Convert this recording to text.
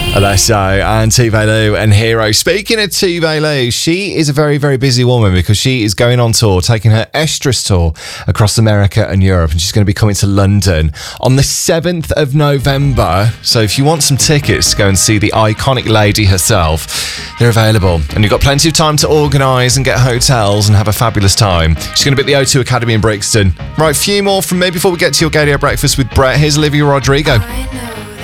Alesso and Tuvelu and Hero. Speaking of Tuvelu, she is a very, very busy woman because she is going on tour, taking her Estrus tour across America and Europe, and she's going to be coming to London on the 7th of November. So if you want some tickets to go and see the iconic lady herself, they're available. And you've got plenty of time to organise and get hotels and have a fabulous time. She's going to be at the O2 Academy in Brixton. Right, a few more from me before we get to your Gadio Breakfast with Brett. Here's Olivia Rodrigo. I know